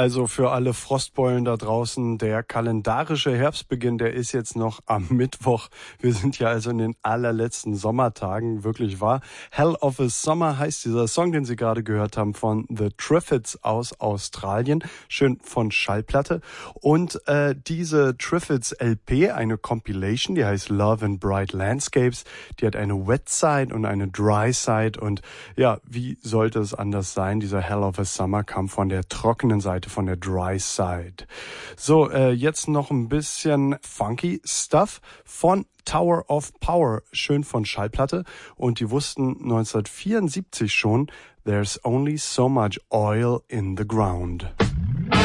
Also für alle Frostbeulen da draußen, der kalendarische Herbstbeginn, der ist jetzt noch am Mittwoch. Wir sind ja also in den allerletzten Sommertagen, wirklich wahr. Hell of a Summer heißt dieser Song, den Sie gerade gehört haben, von The Triffids aus Australien. Schön von Schallplatte. Und diese Triffids LP, eine Compilation, die heißt Love and Bright Landscapes. Die hat eine Wet Side und eine Dry Side. Und ja, wie sollte es anders sein? Dieser Hell of a Summer kam von der trockenen Seite, von der Dry Side. So, jetzt noch ein bisschen funky Stuff von Tower of Power, schön von Schallplatte. Und die wussten 1974 schon, there's only so much oil in the ground.